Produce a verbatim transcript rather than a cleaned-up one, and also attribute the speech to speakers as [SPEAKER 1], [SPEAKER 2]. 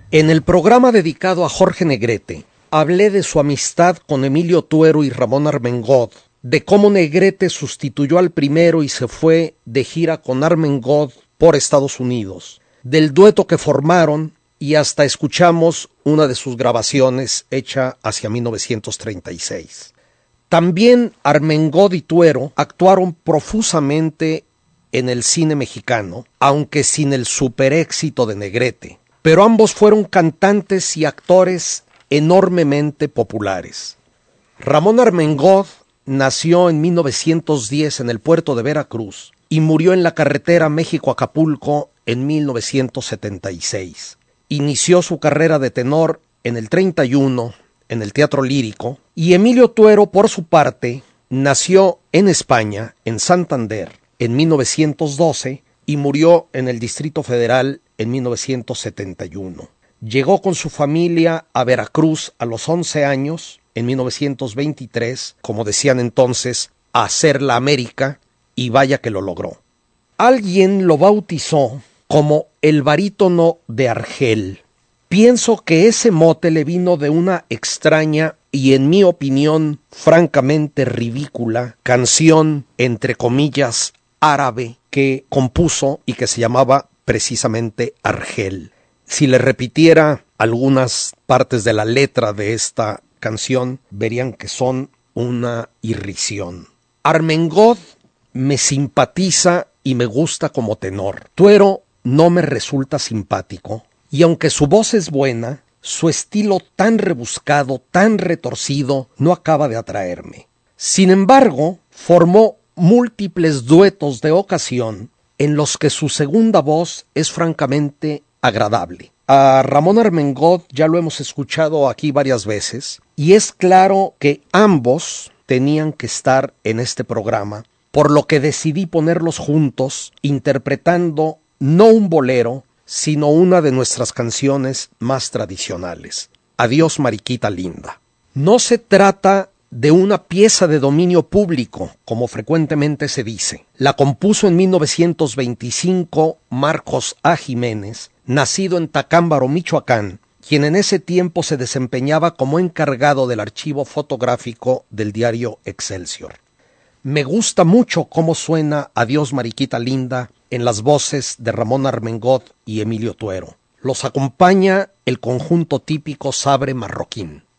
[SPEAKER 1] En el programa dedicado a Jorge Negrete, hablé de su amistad con Emilio Tuero y Ramón Armengol, de cómo Negrete sustituyó al primero y se fue de gira con Armengol por Estados Unidos, del dueto que formaron y hasta escuchamos una de sus grabaciones hecha hacia mil novecientos treinta y seis. También Armengol y Tuero actuaron profusamente en el cine mexicano, aunque sin el superéxito de Negrete, pero ambos fueron cantantes y actores enormemente populares. Ramón Armengol nació en mil novecientos diez en el puerto de Veracruz y murió en la carretera México-Acapulco en mil novecientos setenta y seis. Inició su carrera de tenor en el treinta y uno en el Teatro Lírico, y Emilio Tuero, por su parte, nació en España, en Santander, en mil novecientos doce y murió en el Distrito Federal en mil novecientos setenta y uno. Llegó con su familia a Veracruz a los once años, en mil novecientos veintitrés, como decían entonces, a hacer la América, y vaya que lo logró. Alguien lo bautizó como el barítono de Argel. Pienso que ese mote le vino de una extraña y, en mi opinión, francamente ridícula canción, entre comillas, árabe, que compuso y que se llamaba precisamente Argel. Si le repitiera algunas partes de la letra de esta canción, verían que son una irrisión. Armengol me simpatiza y me gusta como tenor. Tuero no me resulta simpático, y aunque su voz es buena, su estilo tan rebuscado, tan retorcido, no acaba de atraerme. Sin embargo, formó múltiples duetos de ocasión en los que su segunda voz es francamente agradable. A Ramón Armengol ya lo hemos escuchado aquí varias veces, y es claro que ambos tenían que estar en este programa, por lo que decidí ponerlos juntos interpretando no un bolero, sino una de nuestras canciones más tradicionales, Adiós Mariquita Linda. No se trata de una pieza de dominio público, como frecuentemente se dice. La compuso en mil novecientos veinticinco Marcos A. Jiménez, nacido en Tacámbaro, Michoacán, quien en ese tiempo se desempeñaba como encargado del archivo fotográfico del diario Excelsior. Me gusta mucho cómo suena Adiós Mariquita Linda en las voces de Ramón Armengol y Emilio Tuero. Los acompaña el conjunto típico Sabre Marroquín.